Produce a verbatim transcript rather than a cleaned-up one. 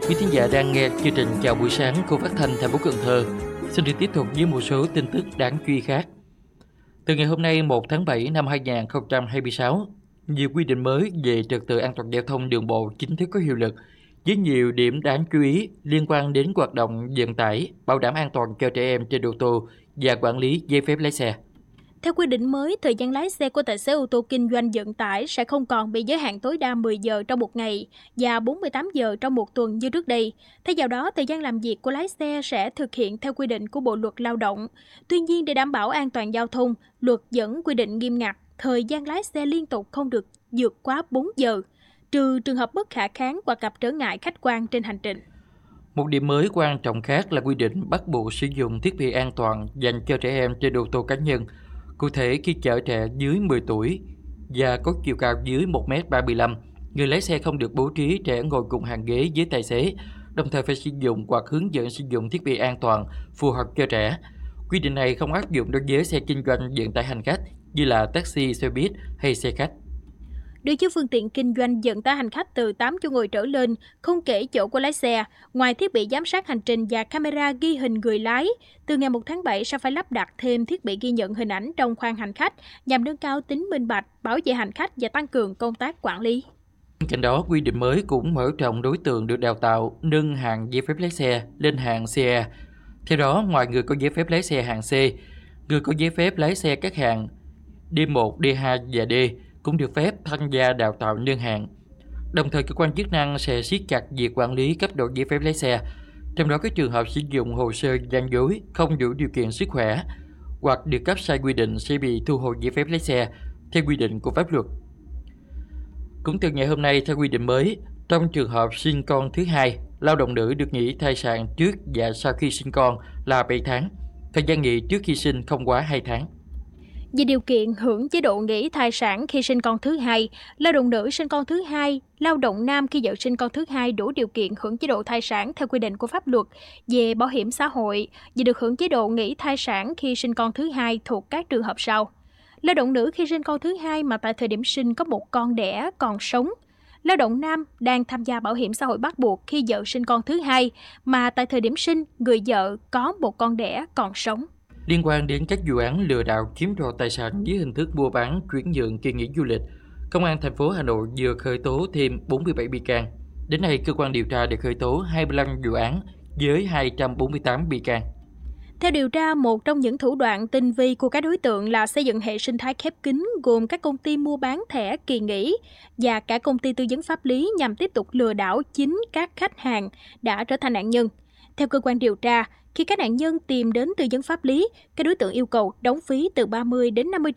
Quý thính giả đang nghe chương trình Chào buổi sáng của Phát thanh thành phố Cần Thơ. Xin được tiếp tục với một số tin tức đáng chú ý khác. Từ ngày hôm nay một tháng bảy năm hai nghìn không trăm hai mươi sáu, nhiều quy định mới về trật tự an toàn giao thông đường bộ chính thức có hiệu lực, với nhiều điểm đáng chú ý liên quan đến hoạt động vận tải, bảo đảm an toàn cho trẻ em trên ô tô và quản lý giấy phép lái xe. Theo quy định mới, thời gian lái xe của tài xế ô tô kinh doanh vận tải sẽ không còn bị giới hạn tối đa mười giờ trong một ngày và bốn mươi tám giờ trong một tuần như trước đây. Thay vào đó, thời gian làm việc của lái xe sẽ thực hiện theo quy định của Bộ Luật Lao động. Tuy nhiên, để đảm bảo an toàn giao thông, luật vẫn quy định nghiêm ngặt, thời gian lái xe liên tục không được vượt quá bốn giờ, trừ trường hợp bất khả kháng hoặc gặp trở ngại khách quan trên hành trình. Một điểm mới quan trọng khác là quy định bắt buộc sử dụng thiết bị an toàn dành cho trẻ em trên ô tô cá nhân. Cụ thể, khi chở trẻ dưới mười tuổi và có chiều cao dưới một mét ba mươi lăm, người lái xe không được bố trí trẻ ngồi cùng hàng ghế với tài xế, đồng thời phải sử dụng hoặc hướng dẫn sử dụng thiết bị an toàn phù hợp cho trẻ. Quy định này không áp dụng đối với xe kinh doanh vận tải hành khách như là taxi, xe buýt hay xe khách. Đối với phương tiện kinh doanh vận tải hành khách từ tám chỗ ngồi trở lên, không kể chỗ của lái xe, ngoài thiết bị giám sát hành trình và camera ghi hình người lái, từ ngày một tháng bảy sẽ phải lắp đặt thêm thiết bị ghi nhận hình ảnh trong khoang hành khách nhằm nâng cao tính minh bạch, bảo vệ hành khách và tăng cường công tác quản lý. Bên cạnh đó, quy định mới cũng mở rộng đối tượng được đào tạo nâng hạng giấy phép lái xe lên hạng xê e. Theo đó, ngoài người có giấy phép lái xe hạng C, người có giấy phép lái xe các hạng D một, D hai và D cũng được phép tham gia đào tạo nâng hạng. Đồng thời, cơ quan chức năng sẽ siết chặt việc quản lý cấp độ giấy phép lái xe, trong đó các trường hợp sử dụng hồ sơ gian dối, không đủ điều kiện sức khỏe hoặc được cấp sai quy định sẽ bị thu hồi giấy phép lái xe theo quy định của pháp luật. Cũng từ ngày hôm nay, theo quy định mới, trong trường hợp sinh con thứ hai, lao động nữ được nghỉ thai sản trước và sau khi sinh con là bảy tháng. Thời gian nghỉ trước khi sinh không quá hai tháng. Về điều kiện hưởng chế độ nghỉ thai sản khi sinh con thứ hai, lao động nữ sinh con thứ hai, lao động nam khi vợ sinh con thứ hai đủ điều kiện hưởng chế độ thai sản theo quy định của pháp luật về bảo hiểm xã hội và được hưởng chế độ nghỉ thai sản khi sinh con thứ hai thuộc các trường hợp sau. Lao động nữ khi sinh con thứ hai mà tại thời điểm sinh có một con đẻ còn sống. Lao động nam đang tham gia bảo hiểm xã hội bắt buộc khi vợ sinh con thứ hai mà tại thời điểm sinh người vợ có một con đẻ còn sống. Liên quan đến các vụ án lừa đảo chiếm đoạt tài sản dưới hình thức mua bán chuyển nhượng kỳ nghỉ du lịch, Công an thành phố Hà Nội vừa khởi tố thêm bốn mươi bảy bị can. Đến nay, cơ quan điều tra đã khởi tố hai mươi lăm vụ án với hai trăm bốn mươi tám bị can. Theo điều tra, một trong những thủ đoạn tinh vi của các đối tượng là xây dựng hệ sinh thái khép kín gồm các công ty mua bán thẻ kỳ nghỉ và cả công ty tư vấn pháp lý nhằm tiếp tục lừa đảo chính các khách hàng đã trở thành nạn nhân. Theo cơ quan điều tra, khi các nạn nhân tìm đến tư vấn pháp lý, các đối tượng yêu cầu đóng phí từ ba mươi đến năm mươi